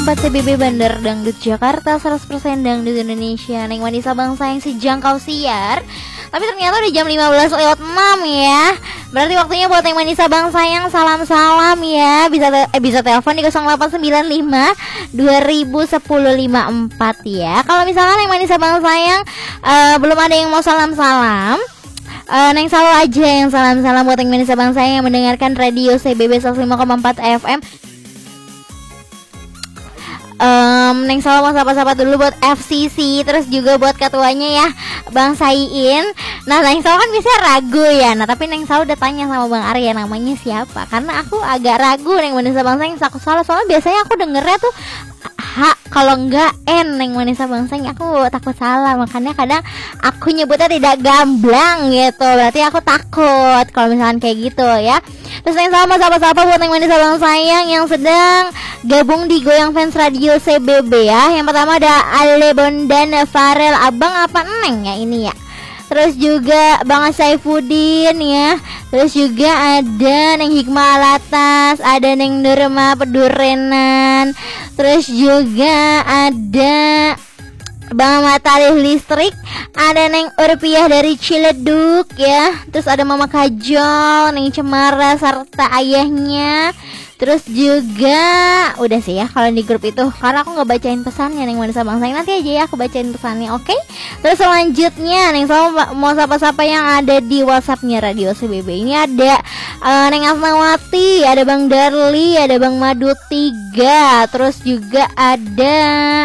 105,4 CBB Bandar Dangdut Jakarta, 100% Dangdut Indonesia. Neng Manis Abang Sayang sejangkau siar. Tapi ternyata udah jam 15:06 ya. Berarti waktunya buat Neng Manis Abang Sayang salam-salam ya. Bisa telepon di 0895 2010 54 ya. Kalau misalkan Neng Manis Abang Sayang belum ada yang mau salam-salam, Neng selalu aja yang salam-salam buat Neng Manis Abang Sayang yang mendengarkan radio CBB 105,4 FM. Neng selalu mau sapa-sapa dulu buat FCC, terus juga buat ketuanya ya, Bang Saiin. Nah, Neng selalu kan bisa ragu ya. Nah, tapi Neng selalu udah tanya sama Bang Arya namanya siapa, karena aku agak ragu Neng Manis Abang Sayang soalnya biasanya aku dengernya tuh kalau enggak Neng Manis Abang Sayang, aku takut salah, makanya kadang aku nyebutnya tidak gamblang gitu. Berarti aku takut kalau misalkan kayak gitu ya. Terus Neng sama sapa-sapa buat Neng Manis Abang Sayang yang sedang gabung di Goyang Fans Radio CBB ya. Yang pertama ada Ale Bondan Farel, Abang apa Neng ya ini ya. Terus juga Bang Saifuddin ya. Terus juga ada Neng Hikmah Alatas, ada Neng Nurma Pedurenan. Terus juga ada Bang Matarih Listrik, ada Neng Urpiah dari Ciledug ya. Terus ada Mama Kajol, Neng Cemara serta ayahnya. Terus juga udah sih ya kalau di grup itu, karena aku nggak bacain pesannya Neng Manis Abang Sayang, nanti aja ya aku bacain pesannya, oke? Terus selanjutnya Neng selalu mau sapa-sapa yang ada di WhatsAppnya Radio CBB. Ini ada Neng Asnawati, ada Bang Darli, ada Bang Madu 3. Terus juga ada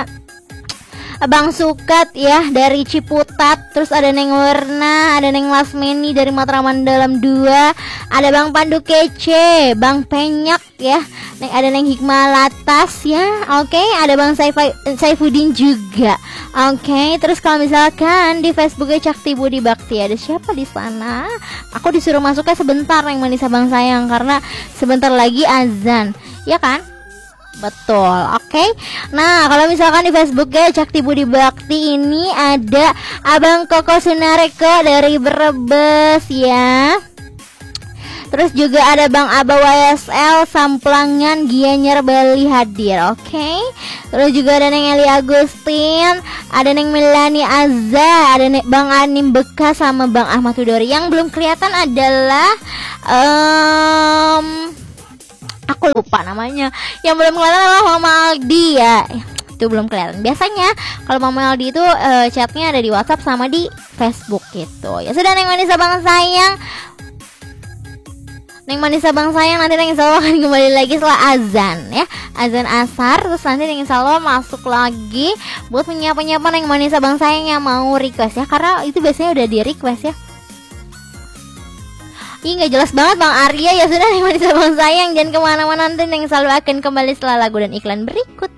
Bang Sukat ya dari Ciputat. Terus ada Neng Werna, ada Neng Lasmeni dari Matraman Dalam 2, ada Bang Pandu Kece, Bang Penyak ya, ada Neng Hikmah Latas ya, oke. Ada Bang Saifuddin juga, oke. Terus kalau misalkan di Facebooknya Cakti Budi Bakti, ada siapa di sana? Aku disuruh masuknya sebentar Neng Manis Abang Sayang, karena sebentar lagi azan ya kan? Betul, oke. Nah, kalau misalkan di Facebooknya Cakti Budi Bakti ini ada Abang Koko Sunareko dari Brebes ya. Terus juga ada Bang Aba YSL Samplangan Gianyar Bali hadir, oke. Terus juga ada Neng Eli Agustin, ada Neng Melani Azza, ada Bang Anim Bekas sama Bang Ahmad Tudori. Yang belum kelihatan adalah aku lupa namanya. Yang belum kelihatan adalah Mama Aldi ya. Itu belum kelihatan. Biasanya kalau Mama Aldi itu chatnya ada di WhatsApp sama di Facebook gitu. Ya sudah Neng Manis Abang Sayang. Neng Manis Abang Sayang nanti Neng Insya Allah akan kembali lagi setelah azan ya. Azan asar. Terus nanti Neng Insya Allah masuk lagi buat menyapa-nyapa Neng Manis Abang Sayang yang mau request ya. Karena itu biasanya udah di request ya. Ih, gak jelas banget Bang Arya. Ya sudah Neng Manis Abang Sayang, jangan kemana-mana, nanti Neng selalu akan kembali setelah lagu dan iklan berikut.